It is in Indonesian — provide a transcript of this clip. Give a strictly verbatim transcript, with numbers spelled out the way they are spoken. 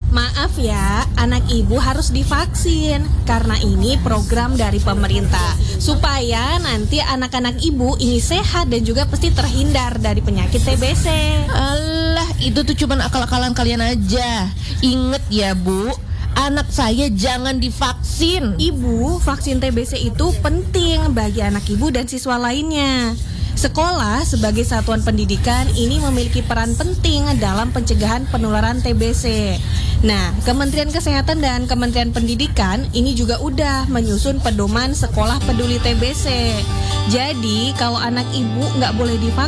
Maaf ya, anak ibu harus divaksin karena ini program dari pemerintah supaya nanti anak-anak ibu ini sehat dan juga pasti terhindar dari penyakit T B C. Alah, itu tuh cuman akal-akalan kalian aja. Ingat ya Bu, anak saya jangan divaksin. Ibu, vaksin T B C itu penting bagi anak ibu dan siswa lainnya. Sekolah sebagai satuan pendidikan ini memiliki peran penting dalam pencegahan penularan T B C. Nah, Kementerian Kesehatan dan Kementerian Pendidikan ini juga udah menyusun pedoman sekolah peduli T B C. Jadi, kalau anak ibu nggak boleh divaksin,